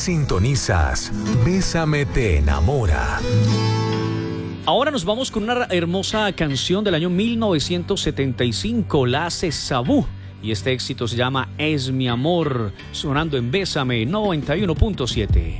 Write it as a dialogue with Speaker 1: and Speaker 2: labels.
Speaker 1: Sintonizas Bésame te enamora.
Speaker 2: Ahora nos vamos con una hermosa canción del año 1975, la hace Sabú. Y este éxito se llama Es mi amor, sonando en Bésame 91.7.